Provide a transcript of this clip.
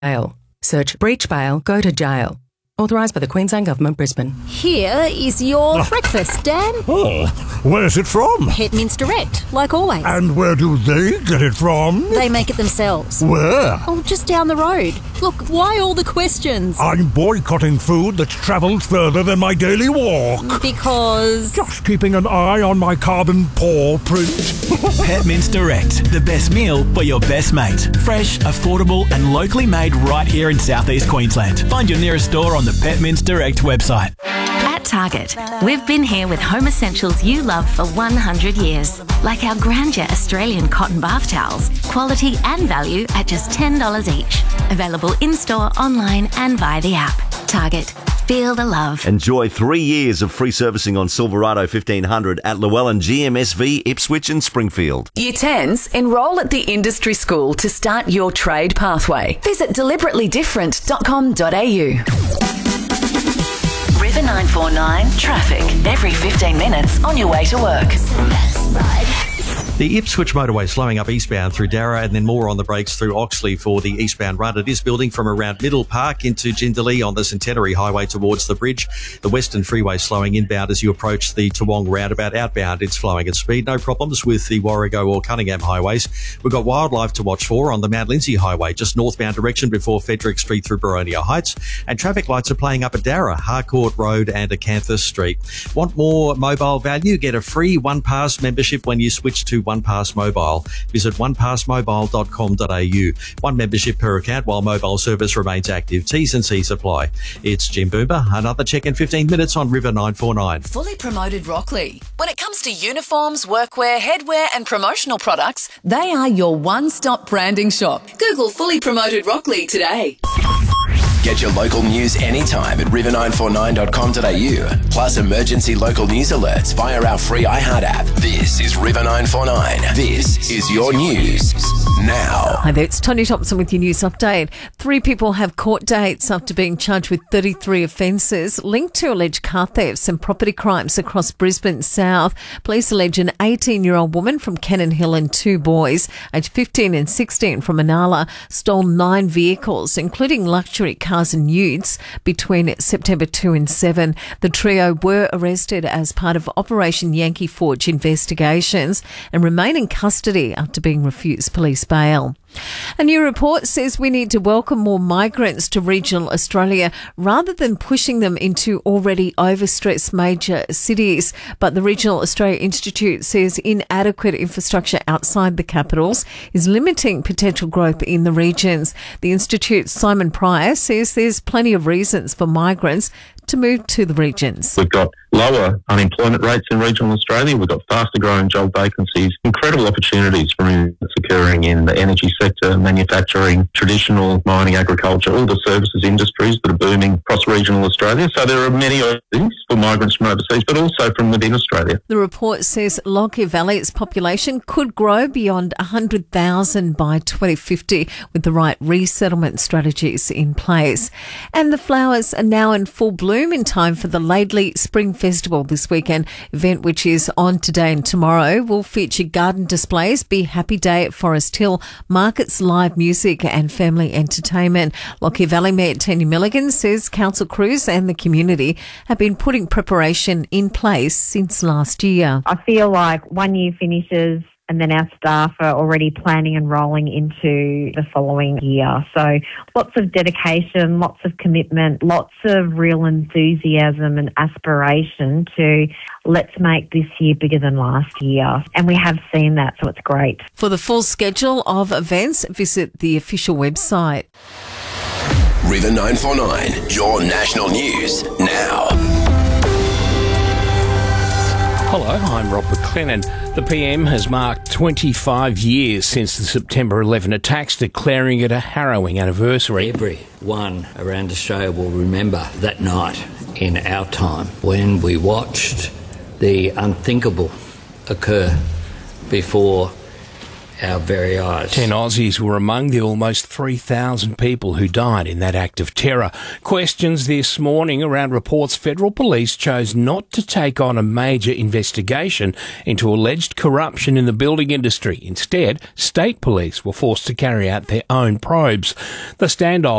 Bail. Search breach bail, go to jail. Authorised by the Queensland Government, Brisbane. Here is your breakfast, Dan. Oh, where's it from? Petminster Direct, like always. And where do they get it from? They make it themselves. Where? Oh, just down the road. Look, why all the questions? I'm boycotting food that's travelled further than my daily walk. Because... Just keeping an eye on my carbon paw print. Petminster Direct, the best meal for your best mate. Fresh, affordable and locally made right here in southeast Queensland. Find your nearest store on the Petminster Direct website. At Target, we've been here with home essentials you love for 100 years. Like our Grandeur Australian cotton bath towels. Quality and value at just $10 each. Available in-store, online and via the app. Target. Feel the love. Enjoy 3 years of free servicing on Silverado 1500 at Llewellyn GMSV, Ipswich and Springfield. Year 10s, enrol at the industry school to start your trade pathway. Visit deliberately-different.com.au. River 949 traffic every 15 minutes on your way to work. The Ipswich motorway slowing up eastbound through Darra and then more on the brakes through Oxley for the eastbound run. It is building from around Middle Park into Jindalee on the Centenary Highway towards the bridge. The Western Freeway slowing inbound as you approach the Toowong roundabout. Outbound, it's flowing at speed. No problems with the Warrego or Cunningham highways. We've got wildlife to watch for on the Mount Lindesay Highway, just northbound direction before Frederick Street through Boronia Heights. And traffic lights are playing up at Darra, Harcourt Road and Acanthus Street. Want more mobile value? Get a free OnePass membership when you switch to OnePass Mobile. Visit onepassmobile.com.au. One membership per account while mobile service remains active. T's and C's apply. It's Jim Boomer. Another check in 15 minutes on River 949. Fully Promoted Rockley. When it comes to uniforms, workwear, headwear and promotional products, they are your one-stop branding shop. Google Fully Promoted Rockley today. Get your local news anytime at river949.com.au. Plus emergency local news alerts via our free iHeart app. This is River 949. This is your news now. Hi there, it's Tony Thompson with your news update. 3 people have court dates after being charged with 33 offences linked to alleged car thefts and property crimes across Brisbane South. Police allege an 18-year-old woman from Cannon Hill and 2 boys, aged 15 and 16 from Inala, stole 9 vehicles, including luxury cars and utes, between September 2 and 7. The trio were arrested as part of Operation Yankee Forge investigations and remain in custody after being refused police bail. A new report says we need to welcome more migrants to regional Australia rather than pushing them into already overstressed major cities. But the Regional Australia Institute says inadequate infrastructure outside the capitals is limiting potential growth in the regions. The Institute's Simon Pryor says there's plenty of reasons for migrants to move to the regions. We've got lower unemployment rates in regional Australia. We've got faster growing job vacancies, incredible opportunities for instance occurring in the energy sector, manufacturing, traditional mining, agriculture, all the services industries that are booming across regional Australia. So there are many opportunities for migrants from overseas, but also from within Australia. The report says Lockyer Valley's population could grow beyond 100,000 by 2050 with the right resettlement strategies in place. And the flowers are now in full bloom in time for the Laidley Spring Festival this weekend. Event which is on today and tomorrow will feature garden displays, Be Happy Day at Forest Hill, markets, live music and family entertainment. Lockyer Valley Mayor Tanya Milligan says council crews and the community have been putting preparation in place since last year. I feel like 1 year finishes and then our staff are already planning and rolling into the following year. So lots of dedication, lots of commitment, lots of real enthusiasm and aspiration to let's make this year bigger than last year. And we have seen that, so it's great. For the full schedule of events, visit the official website. River 949, your national news now. Hello, I'm Rob McLennan. The PM has marked 25 years since the September 11 attacks, declaring it a harrowing anniversary. Everyone around Australia will remember that night in our time when we watched the unthinkable occur before our very eyes. 10 Aussies were among the almost 3,000 people who died in that act of terror. Questions this morning around reports federal police chose not to take on a major investigation into alleged corruption in the building industry. Instead, state police were forced to carry out their own probes. The standoff